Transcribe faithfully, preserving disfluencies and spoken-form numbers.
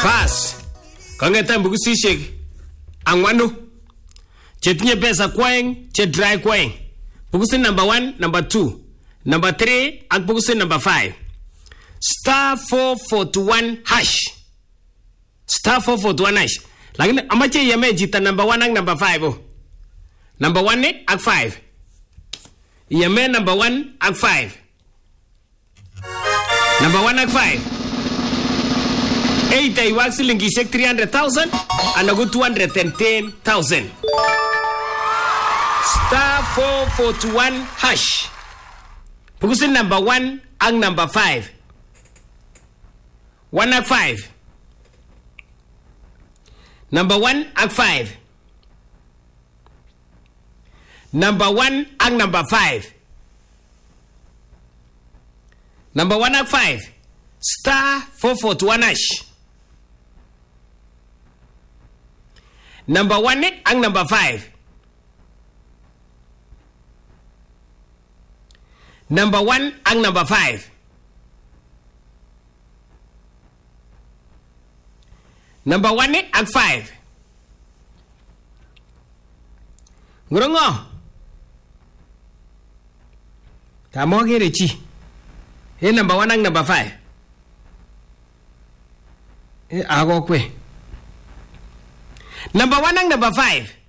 Pass. Kong'eten bokisisiek ang'wanu chetinye pesa kwaeng che dry kwaeng. Bokisit number one, number two, number three ak bokisit number five. Star four forty-one hash. Star four forty-one hash. Lakini amache yame jita number one ak number five oh. Number one eh ak five. Yame number one ak five. Number one ak five. Eight ay wag silingishek three hundred thousand and a good two hundred ten thousand. Star four forty-one hash. Pukusin number one ang number five. One ak five. Number one ak five. Number one ang number five. Number one ak five. Star four forty-one hash. Number one ang number five. Number one ang number five. Number one ang five. Ngurungo. Tamo kere chi. Eh number one ang number five. Eh ago kwe. Number one ang number five.